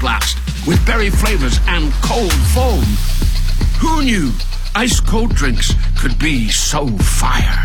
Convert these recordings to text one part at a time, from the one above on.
blast with berry flavors and cold foam. Who knew ice-cold drinks could be so fire?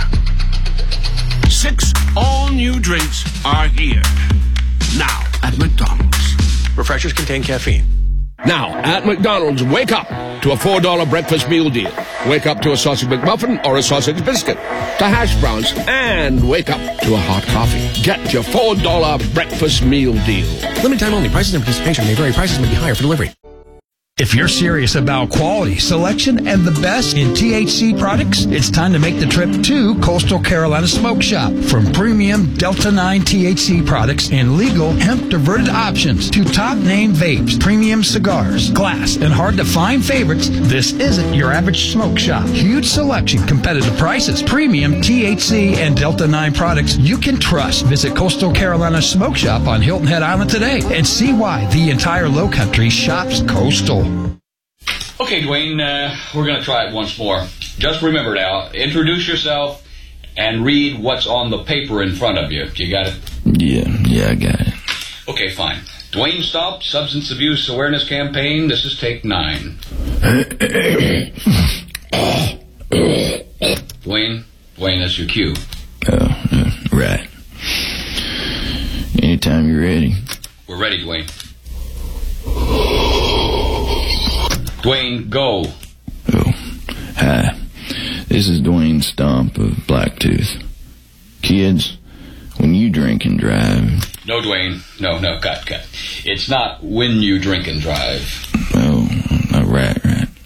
6 all-new drinks are here. Now at McDonald's. Refreshers contain caffeine. Now, at McDonald's, wake up to a $4 breakfast meal deal. Wake up to a sausage McMuffin or a sausage biscuit, to hash browns, and wake up to a hot coffee. Get your $4 breakfast meal deal. Limited time only. Prices and participation may vary. Prices may be higher for delivery. If you're serious about quality, selection, and the best in THC products, it's time to make the trip to Coastal Carolina Smoke Shop. From premium Delta 9 THC products and legal hemp-diverted options to top-name vapes, premium cigars, glass, and hard-to-find favorites, this isn't your average smoke shop. Huge selection, competitive prices, premium THC and Delta 9 products you can trust. Visit Coastal Carolina Smoke Shop on Hilton Head Island today and see why the entire Lowcountry shops Coastal. Okay, Dwayne, we're going to try it once more. Just remember now, introduce yourself and read what's on the paper in front of you. You got it? Yeah, I got it. Okay, fine. Dwayne Stomp, Substance Abuse Awareness Campaign. This is take 9. Dwayne, that's your cue. Oh, right. Anytime you're ready. We're ready, Dwayne. Dwayne, go. Oh, hi. This is Dwayne Stomp of Blacktooth. Kids, when you drink and drive... No, Dwayne. No, cut. It's not when you drink and drive. Oh, right.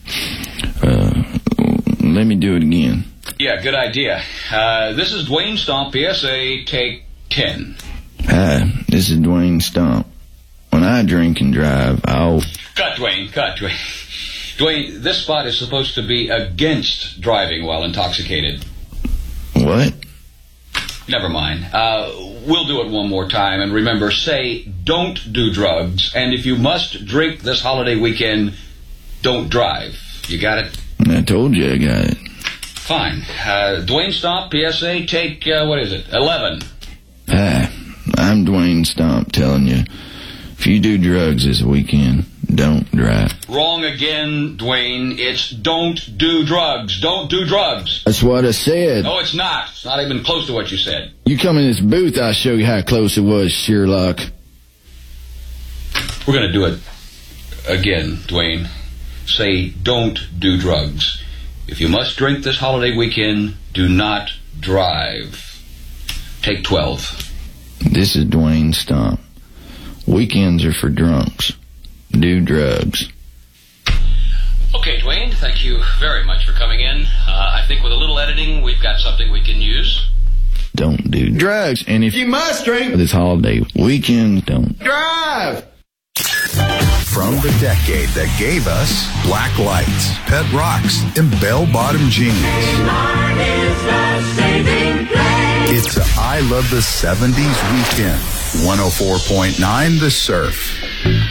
Let me do it again. Yeah, good idea. This is Dwayne Stomp, PSA, take 10. Hi, this is Dwayne Stomp. When I drink and drive, I'll... Cut, Dwayne. Dwayne, this spot is supposed to be against driving while intoxicated. What? Never mind. We'll do it one more time. And remember, say, don't do drugs. And if you must drink this holiday weekend, don't drive. You got it? I told you I got it. Fine. Dwayne Stomp, PSA, take, 11. Hi, I'm Dwayne Stomp telling you, if you do drugs this weekend, don't drive. Wrong again, Dwayne. It's don't do drugs. Don't do drugs. That's what I said. No, it's not. It's not even close to what you said. You come in this booth, I'll show you how close it was, Sherlock. We're going to do it again, Dwayne. Say, don't do drugs. If you must drink this holiday weekend, do not drive. Take 12. This is Dwayne Stomp. Weekends are for drunks. Do drugs. Okay, Dwayne, thank you very much for coming in. I think with a little editing, we've got something we can use. Don't do drugs. And if you must drink this holiday weekend, don't drive. From the decade that gave us Black Lights, Pet Rocks, and bell-bottom jeans. It's a I Love the 70s weekend. 104.9 The Surf.